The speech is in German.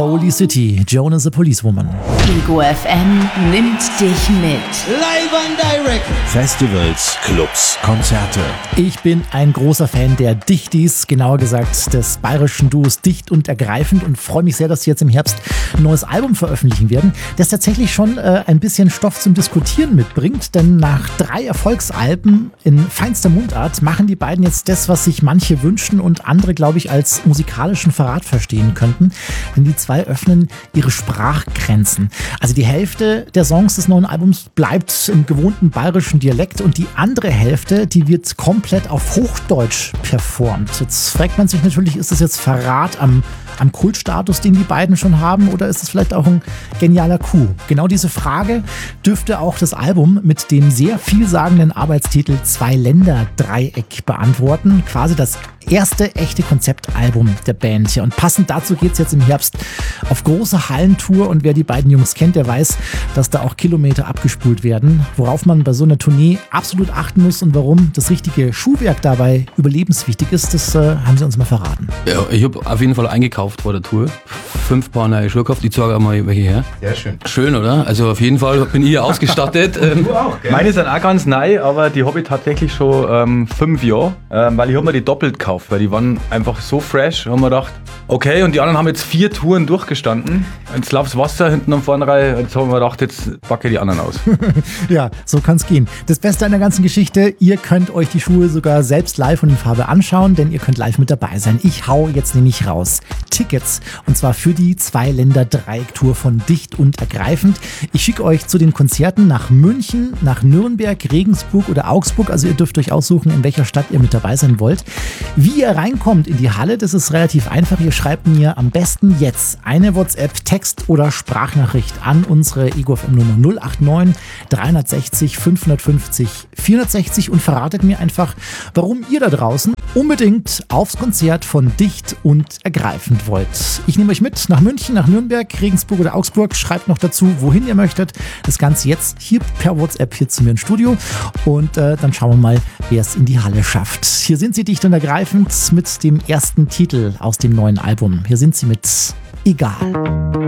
Holy City, Joan is a Policewoman. Ego FM nimmt dich mit. Live and direct. Festivals, Clubs, Konzerte. Ich bin ein großer Fan der Dichtis, genauer gesagt des bayerischen Duos Dicht und Ergreifend, und freue mich sehr, dass sie jetzt im Herbst ein neues Album veröffentlichen werden, das tatsächlich schon ein bisschen Stoff zum Diskutieren mitbringt, denn nach 3 Erfolgsalben in feinster Mundart machen die beiden jetzt das, was sich manche wünschen und andere, glaube ich, als musikalischen Verrat verstehen könnten, denn die zwei öffnen ihre Sprachgrenzen. Also die Hälfte der Songs des neuen Albums bleibt im gewohnten bayerischen Dialekt und die andere Hälfte, die wird komplett auf Hochdeutsch performt. Jetzt fragt man sich natürlich, ist das jetzt Verrat am Kultstatus, den die beiden schon haben, oder ist es vielleicht auch ein genialer Coup? Genau diese Frage dürfte auch das Album mit dem sehr vielsagenden Arbeitstitel Zwei-Länder-Dreieck beantworten. Quasi das erste echte Konzeptalbum der Band. Ja, und passend dazu geht es jetzt im Herbst auf große Hallentour, und wer die beiden Jungs kennt, der weiß, dass da auch Kilometer abgespult werden. Worauf man bei so einer Tournee absolut achten muss und warum das richtige Schuhwerk dabei überlebenswichtig ist, das haben sie uns mal verraten. Ja, ich habe auf jeden Fall eingekauft vor der Tour. 5 Paar neue Schuhe gekauft. Ich zeige auch mal welche her. Ja, schön. Schön, oder? Also auf jeden Fall bin ich hier ausgestattet. Du auch, gell? Meine sind auch ganz neu, aber die habe ich tatsächlich schon 5 Jahre, weil ich habe mir die doppelt gekauft, weil die waren einfach so fresh. Haben wir gedacht, okay, und die anderen haben jetzt 4 Touren durchgestanden. Jetzt läuft das Wasser hinten am Vornreihe. Jetzt haben wir gedacht, jetzt packe ich die anderen aus. Ja, so kann es gehen. Das Beste an der ganzen Geschichte, ihr könnt euch die Schuhe sogar selbst live und in Farbe anschauen, denn ihr könnt live mit dabei sein. Ich hau jetzt nämlich raus Tickets, und zwar für die Zwei-Länder-Dreieck-Tour von Dicht und Ergreifend. Ich schicke euch zu den Konzerten nach München, nach Nürnberg, Regensburg oder Augsburg. Also ihr dürft euch aussuchen, in welcher Stadt ihr mit dabei sein wollt. Wie ihr reinkommt in die Halle, das ist relativ einfach. Ihr schreibt mir am besten jetzt eine WhatsApp, Text oder Sprachnachricht an unsere Ego FM Nummer 089 360 550 460 und verratet mir einfach, warum ihr da draußen unbedingt aufs Konzert von Dicht und Ergreifend wollt. Ich nehme euch mit nach München, nach Nürnberg, Regensburg oder Augsburg. Schreibt noch dazu, wohin ihr möchtet. Das Ganze jetzt hier per WhatsApp hier zu mir ins Studio, und dann schauen wir mal, wer es in die Halle schafft. Hier sind sie, Dicht und Ergreifend, mit dem ersten Titel aus dem neuen Album. Hier sind sie mit Egal.